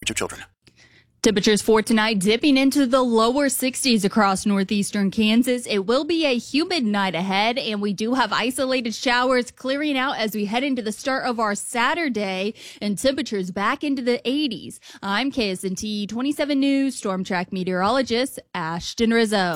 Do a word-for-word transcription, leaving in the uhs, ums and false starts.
your children. Temperatures for tonight dipping into the lower sixties across northeastern Kansas. It will be a humid night ahead, and we do have isolated showers clearing out as we head into the start of our Saturday, and temperatures back into the eighties. I'm K S N T twenty-seven News Storm Track meteorologist Ashton Rizzo.